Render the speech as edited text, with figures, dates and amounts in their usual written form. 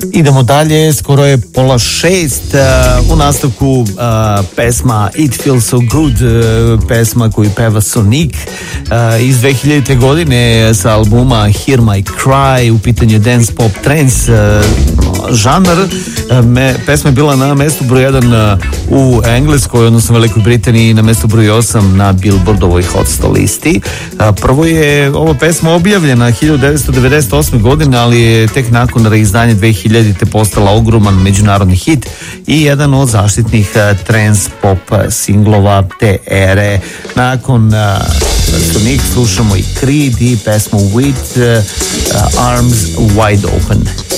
Idemo dalje, skoro je 5:30, u nastavku pesma It Feels So Good, pesma koju peva Sonic iz 2000. godine sa albuma Hear My Cry, u pitanju dance pop trance žanr. Pesma je bila na mestu broj 1 u Engleskoj, odnosno Velikoj Britaniji, na mestu broj 8 na Billboardovoj Hot 100 listi. Prvo je ova pesma objavljena 1998. godine, ali je tek nakon reizdanja 2000. postala ogroman međunarodni hit i jedan od zaštitnih trance pop singlova te ere. Nakon Sonic slušamo i Creed i pesmu With Arms Wide Open.